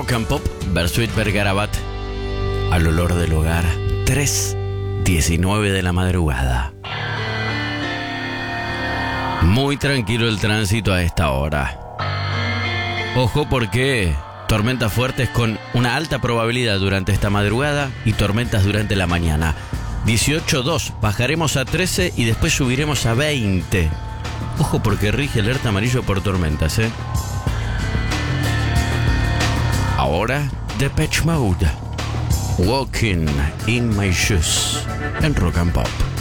Rock and Pop, Bersuit Vergarabat, al olor del hogar, 3:19 de la madrugada. Muy tranquilo el tránsito a esta hora. Ojo porque tormentas fuertes con una alta probabilidad durante esta madrugada y tormentas durante la mañana. 18.2, bajaremos a 13 y después subiremos a 20. Ojo porque rige alerta amarillo por tormentas, ¿eh? Ahora, Depeche Mode, Walking in My Shoes, en Rock and Pop.